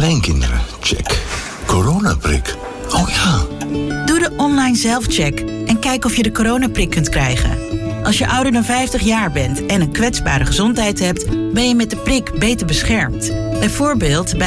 kleinkinderen? Check. Coronaprik? Oh ja. Doe de online zelfcheck en kijk of je de coronaprik kunt krijgen. Als je ouder dan 50 jaar bent en een kwetsbare gezondheid hebt, ben je met de prik beter beschermd. Bijvoorbeeld bij